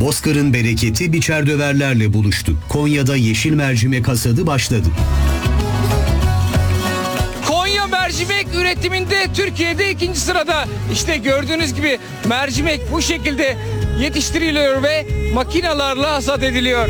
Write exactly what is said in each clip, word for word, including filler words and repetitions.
Bozkır'ın bereketi biçerdöverlerle buluştu. Konya'da yeşil mercimek hasadı başladı. Konya mercimek üretiminde Türkiye'de ikinci sırada. İşte gördüğünüz gibi mercimek bu şekilde yetiştiriliyor ve makinalarla hasat ediliyor.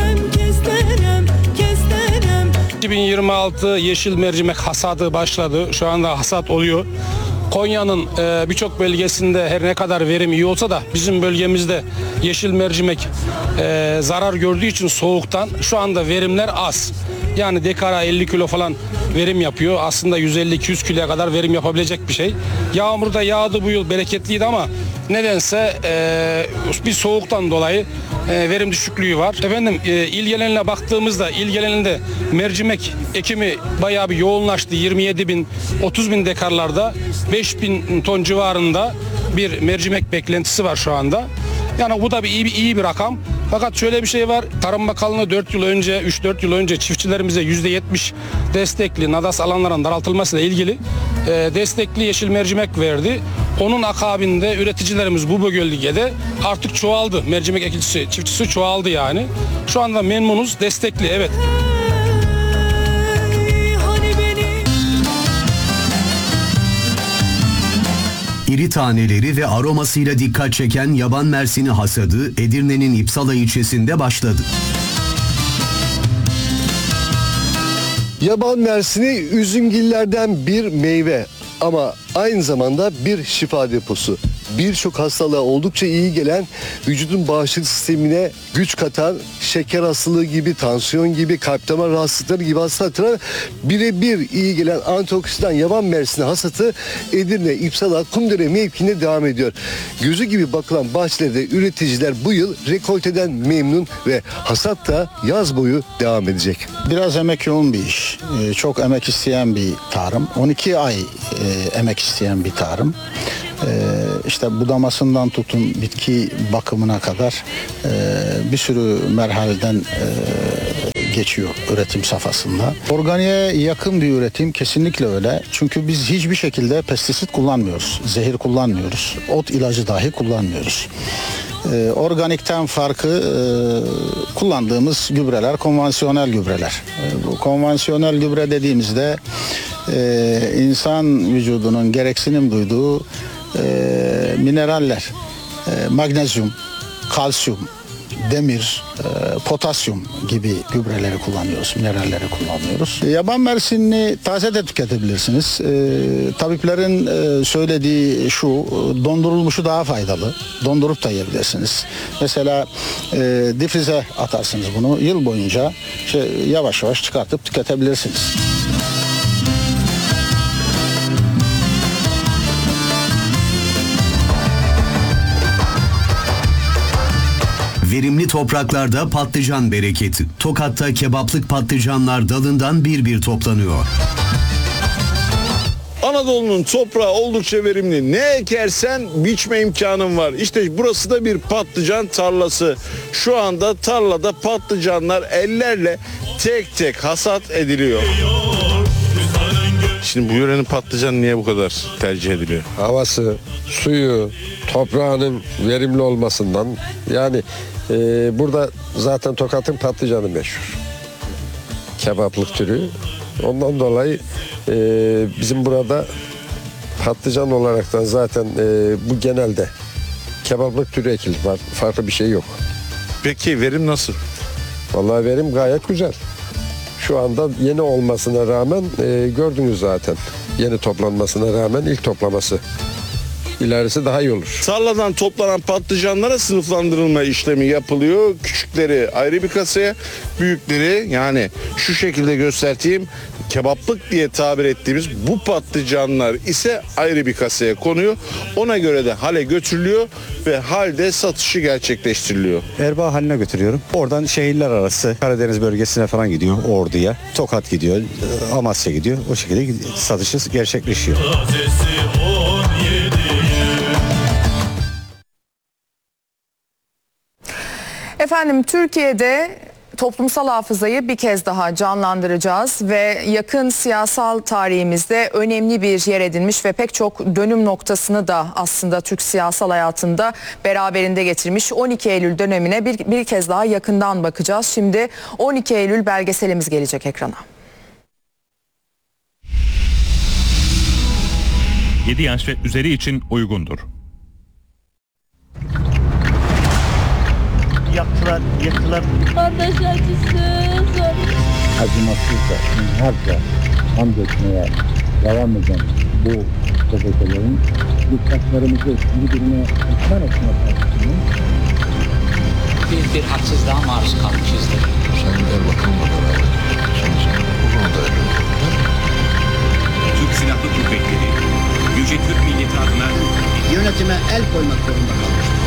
iki bin yirmi altı yeşil mercimek hasadı başladı. Şu anda hasat oluyor. Konya'nın e, birçok bölgesinde her ne kadar verim iyi olsa da bizim bölgemizde yeşil mercimek e, zarar gördüğü için soğuktan şu anda verimler az. Yani dekara elli kilo falan verim yapıyor. Aslında yüz elli iki yüz kiloya kadar verim yapabilecek bir şey. Yağmur da yağdı bu yıl, bereketliydi ama nedense e, bir soğuktan dolayı e, verim düşüklüğü var. Efendim e, il geneline baktığımızda il genelinde mercimek ekimi bayağı bir yoğunlaştı. yirmi yedi bin otuz bin dekarlarda beş bin ton civarında bir mercimek beklentisi var şu anda. Yani bu da bir iyi bir iyi bir rakam. Fakat şöyle bir şey var. Tarım Bakanlığı dört yıl önce, üç dört yıl önce çiftçilerimize yüzde yetmiş destekli nadas alanların daraltılmasıyla ilgili e, destekli yeşil mercimek verdi. Onun akabinde üreticilerimiz bu bölgede artık çoğaldı. Mercimek ekicisi, çiftçisi çoğaldı yani. Şu anda memnunuz, destekli, evet. İri taneleri ve aromasıyla dikkat çeken yaban mersini hasadı Edirne'nin İpsala ilçesinde başladı. Yaban mersini üzümgillerden bir meyve ama aynı zamanda bir şifa deposu. Birçok hastalığa oldukça iyi gelen, vücudun bağışıklık sistemine güç katan, şeker hastalığı gibi, tansiyon gibi, kalp damar rahatsızlıkları gibi hastalıklara birebir iyi gelen antioksidan yaban mersini hasatı Edirne, İpsala, Kumdere mevkiinde devam ediyor. Gözü gibi bakılan bahçelerde üreticiler bu yıl rekolteden memnun ve hasat da yaz boyu devam edecek. Biraz emek yoğun bir iş. Ee, çok emek isteyen bir tarım. on iki ay e, emek isteyen bir tarım. Ee, işte budamasından tutun bitki bakımına kadar e, bir sürü merhaleden e, geçiyor üretim safhasında. Organiğe yakın bir üretim kesinlikle öyle. Çünkü biz hiçbir şekilde pestisit kullanmıyoruz. Zehir kullanmıyoruz. Ot ilacı dahi kullanmıyoruz. Ee, organikten farkı e, kullandığımız gübreler konvansiyonel gübreler. E, bu konvansiyonel gübre dediğimizde e, insan vücudunun gereksinim duyduğu e, mineraller, e, magnezyum, kalsiyum, demir, e, potasyum gibi gübreleri kullanıyoruz, mineralleri kullanıyoruz. Yaban mersinini taze de tüketebilirsiniz. E, tabiplerin e, söylediği şu, dondurulmuşu daha faydalı. Dondurup da yiyebilirsiniz. Mesela e, difrize atarsınız bunu, yıl boyunca işte, yavaş yavaş çıkartıp tüketebilirsiniz. Verimli topraklarda patlıcan bereketi. Tokat'ta kebaplık patlıcanlar dalından bir bir toplanıyor. Anadolu'nun toprağı oldukça verimli. Ne ekersen biçme imkanın var. İşte burası da bir patlıcan tarlası. Şu anda tarlada patlıcanlar ellerle tek tek hasat ediliyor. Şimdi bu yörenin patlıcanı niye bu kadar tercih ediliyor? Havası, suyu, toprağının verimli olmasından. Yani e, burada zaten Tokat'ın patlıcanı meşhur. Kebaplık türü. Ondan dolayı e, bizim burada patlıcan olaraktan zaten e, bu genelde kebaplık türü ekilir. Farklı bir şey yok. Peki verim nasıl? Vallahi verim gayet güzel. Şu anda yeni olmasına rağmen e, gördünüz zaten. Yeni toplanmasına rağmen ilk toplaması. İlerisi daha iyi olur. Tarladan toplanan patlıcanlara sınıflandırılma işlemi yapılıyor. Küçükleri ayrı bir kasaya, büyükleri yani şu şekilde göstereyim, kebaplık diye tabir ettiğimiz bu patlıcanlar ise ayrı bir kasaya konuyor. Ona göre de hale götürülüyor ve halde satışı gerçekleştiriliyor. Erbaa haline götürüyorum. Oradan şehirler arası Karadeniz bölgesine falan gidiyor, Ordu'ya. Tokat gidiyor, Amasya gidiyor. O şekilde satışı gerçekleşiyor. Efendim Türkiye'de Toplumsal hafızayı bir kez daha canlandıracağız ve yakın siyasal tarihimizde önemli bir yer edinmiş ve pek çok dönüm noktasını da aslında Türk siyasal hayatında beraberinde getirmiş on iki Eylül dönemine bir, bir kez daha yakından bakacağız. Şimdi on iki Eylül belgeselimiz gelecek ekrana. yedi yaş ve üzeri için uygundur. Yaktılar, yaktılar. Vatandaş acısı, zor. Acımasızca, harca kan dökmeye devam eden bu gazetelerin diktatlarımızı birbirine düşman etme karşısında Biz bir haksızlığa maruz kalmışızdır. Sayın Erbakan'la beraber çalışan bu konuda Türk Silahlı Kuvvetleri, Yüce Türk milleti adına yönetime el koymak zorunda kalmıştır.